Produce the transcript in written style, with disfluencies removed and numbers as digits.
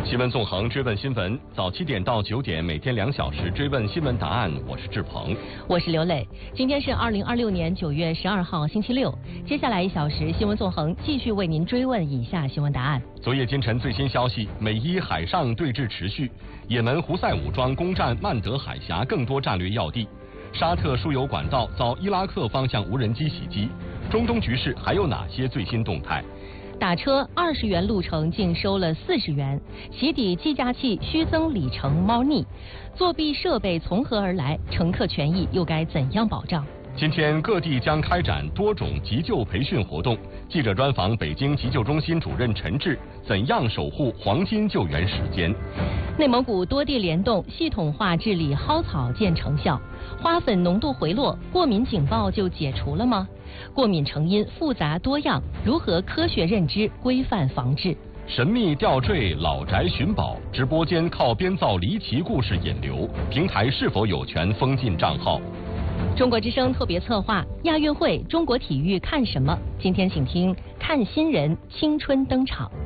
新闻纵横，追问新闻，早7点到9点，每天2小时追问新闻答案。我是志鹏， 我是刘磊。今天是2026年9月12号，星期六。接下来1小时，新闻纵横继续为您追问以下新闻答案。 昨夜今晨最新消息，美伊海上对峙持续，也门胡塞武装攻占曼德海峡更多战略要地，沙特输油管道遭伊拉克方向无人机袭击。中东局势还有哪些最新动态？ 打车20元路程竟收了40元，起底计价器虚增里程猫腻，作弊设备从何而来？乘客权益又该怎样保障？ 今天各地将开展多种急救培训活动。记者专访北京急救中心主任陈志，怎样守护黄金救援时间？ 内蒙古多地联动系统化治理蒿草见成效，花粉浓度回落，过敏警报就解除了吗？过敏成因复杂多样，如何科学认知、规范防治？ 神秘吊坠老宅寻宝，直播间靠编造离奇故事引流，平台是否有权封禁账号？ 中国之声特别策划亚运会，中国体育看什么？今天请听看新人青春登场。